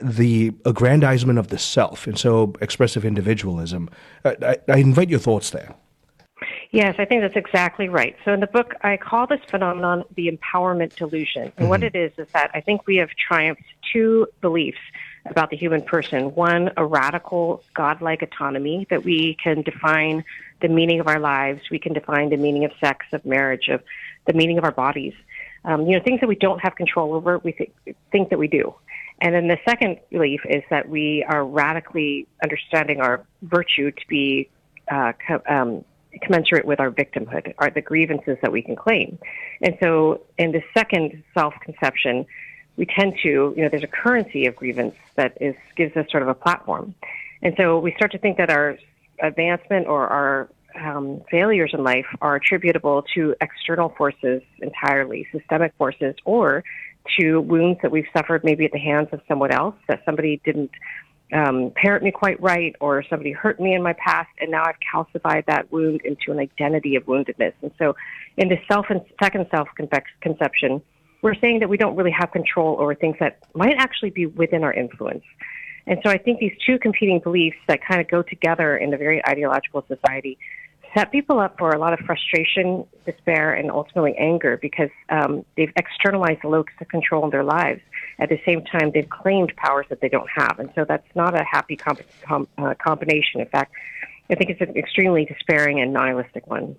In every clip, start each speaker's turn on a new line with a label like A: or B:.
A: the aggrandizement of the self, and so expressive individualism. I invite your thoughts there.
B: Yes, I think that's exactly right. So in the book, I call this phenomenon the empowerment delusion. And what it is that I think we have triumphed two beliefs about the human person. One, a radical godlike autonomy, that we can define the meaning of our lives. We can define the meaning of sex, of marriage, of the meaning of our bodies. Things that we don't have control over, we think that we do. And then the second belief is that we are radically understanding our virtue to be commensurate with our victimhood, are the grievances that we can claim. And so in the second self-conception, we tend to, there's a currency of grievance that gives us sort of a platform. And so we start to think that our advancement or our failures in life are attributable to external forces entirely, systemic forces, or to wounds that we've suffered maybe at the hands of someone else, that somebody didn't parent me quite right, or somebody hurt me in my past, and now I've calcified that wound into an identity of woundedness. And so in the second self-conception, we're saying that we don't really have control over things that might actually be within our influence. And so I think these two competing beliefs that kind of go together in a very ideological society set people up for a lot of frustration, despair, and ultimately anger, because they've externalized the locus of control in their lives. At the same time, they've claimed powers that they don't have. And so that's not a happy combination. In fact, I think it's an extremely despairing and nihilistic one.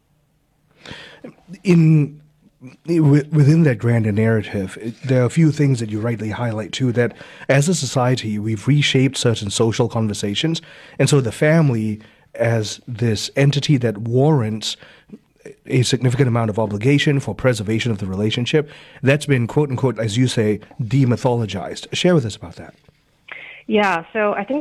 A: Within that grander narrative, there are a few things that you rightly highlight too, that as a society, we've reshaped certain social conversations. And so the family as this entity that warrants a significant amount of obligation for preservation of the relationship, that's been, quote unquote, as you say, demythologized. Share with us about that.
B: Yeah, so I think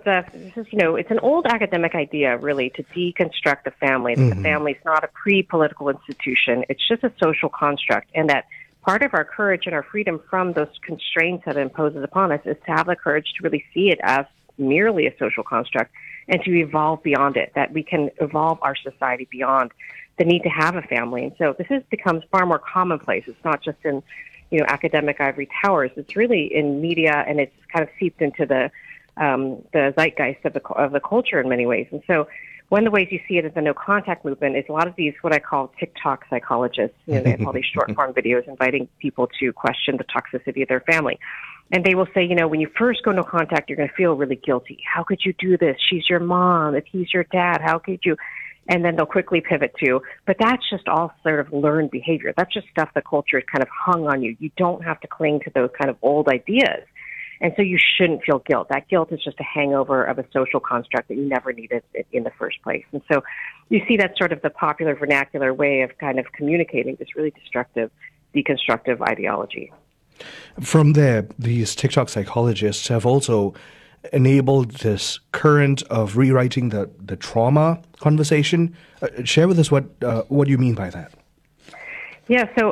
B: it's an old academic idea, really, to deconstruct the family. That the family is not a pre-political institution. It's just a social construct, and that part of our courage and our freedom from those constraints that it imposes upon us is to have the courage to really see it as merely a social construct and to evolve beyond it, that we can evolve our society beyond the need to have a family. And so this becomes far more commonplace. It's not just in academic ivory towers. It's really in media, and it's kind of seeped into the zeitgeist of the culture in many ways. And so one of the ways you see it is the no contact movement is a lot of these, what I call TikTok psychologists. They have all these short form videos inviting people to question the toxicity of their family. And they will say, when you first go no contact, you're going to feel really guilty. How could you do this? She's your mom. If he's your dad, how could you? And then they'll quickly pivot to, but that's just all sort of learned behavior. That's just stuff the culture has kind of hung on you. You don't have to cling to those kind of old ideas. And so you shouldn't feel guilt. That guilt is just a hangover of a social construct that you never needed in the first place. And so you see that's sort of the popular vernacular way of kind of communicating this really destructive, deconstructive ideology.
A: From there, these TikTok psychologists have also enabled this current of rewriting the trauma conversation. Share with us what you mean by that.
B: Yeah, so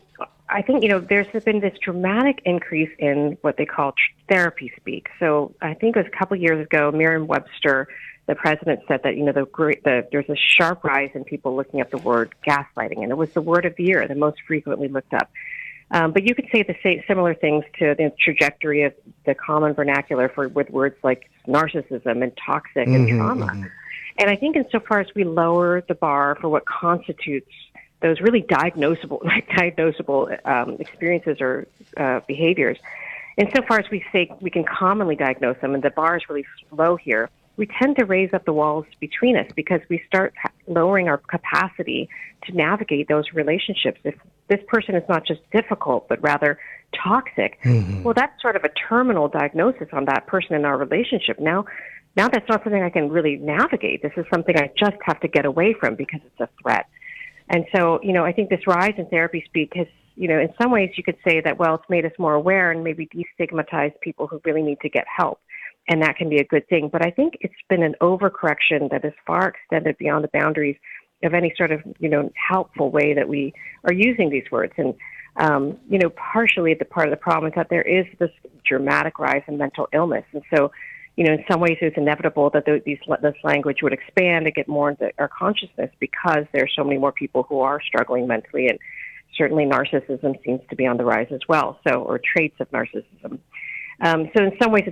B: I think, there's been this dramatic increase in what they call therapy speak. So I think it was a couple of years ago, Merriam-Webster, the president, said that, there's a sharp rise in people looking up the word gaslighting, and it was the word of the year, the most frequently looked up. But you could say similar things to the trajectory of the common vernacular with words like narcissism and toxic and trauma. And I think insofar as we lower the bar for what constitutes those really diagnosable experiences or behaviors, insofar as we say we can commonly diagnose them, and the bar is really low here, we tend to raise up the walls between us because we start lowering our capacity to navigate those relationships. If this person is not just difficult, but rather toxic, well, that's sort of a terminal diagnosis on that person in our relationship. Now that's not something I can really navigate. This is something I just have to get away from because it's a threat. And so, I think this rise in therapy speak has, in some ways you could say that, well, it's made us more aware and maybe destigmatized people who really need to get help. And that can be a good thing. But I think it's been an overcorrection that is far extended beyond the boundaries of any sort of, helpful way that we are using these words. And, partially the part of the problem is that there is this dramatic rise in mental illness. And so, in some ways it's inevitable that this language would expand and get more into our consciousness because there are so many more people who are struggling mentally. And certainly narcissism seems to be on the rise as well, or traits of narcissism. So in some ways